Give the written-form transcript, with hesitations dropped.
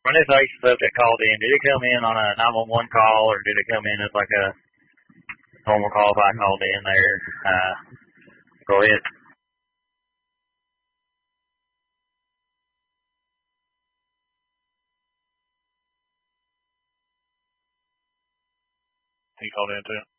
When this ISIS stuff that called in, did it come in on a 911 call or did it come in as like a normal call if I called in there? Go ahead. He called in too.